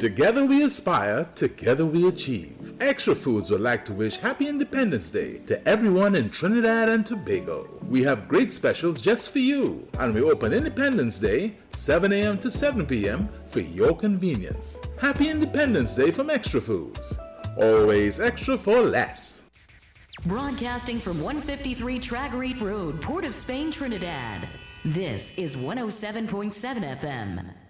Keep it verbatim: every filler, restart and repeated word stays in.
Together we aspire, together we achieve. Extra Foods would like to wish Happy Independence Day to everyone in Trinidad and Tobago. We have great specials just for you, and we open Independence Day, seven a.m. to seven p.m. for your convenience. Happy Independence Day from Extra Foods. Always extra for less. Broadcasting from one fifty-three Tragarete Road, Port of Spain, Trinidad. This is one oh seven point seven F M.